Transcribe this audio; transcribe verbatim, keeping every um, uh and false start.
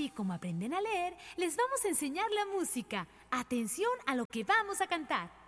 así como aprenden a leer, les vamos a enseñar la música. Atención a lo que vamos a cantar.